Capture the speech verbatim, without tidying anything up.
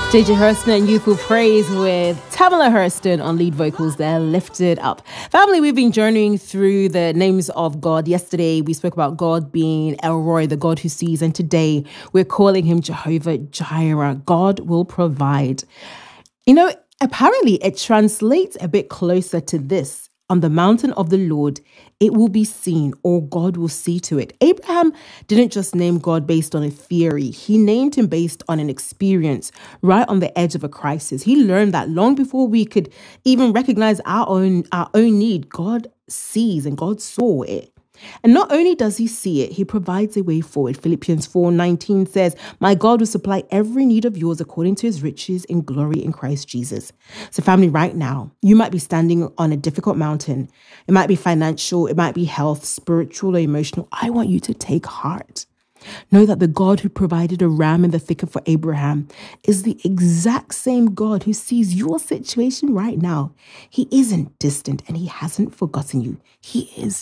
J J Hurston and Youthful Praise with Tamala Hurston on lead vocals there, Lifted Up. Family, we've been journeying through the names of God. Yesterday, we spoke about God being El Roi, the God who sees. And today, we're calling him Jehovah Jireh. God will provide. You know, apparently it translates a bit closer to this. On the mountain of the Lord, it will be seen, or God will see to it. Abraham didn't just name God based on a theory. He named him based on an experience right on the edge of a crisis. He learned that long before we could even recognize our own, our own need, God sees and God saw it. And not only does he see it, he provides a way forward. Philippians four nineteen says, "My God will supply every need of yours according to his riches in glory in Christ Jesus." So family, right now, you might be standing on a difficult mountain. It might be financial, it might be health, spiritual or emotional. I want you to take heart. Know that the God who provided a ram in the thicket for Abraham is the exact same God who sees your situation right now. He isn't distant and he hasn't forgotten you. He is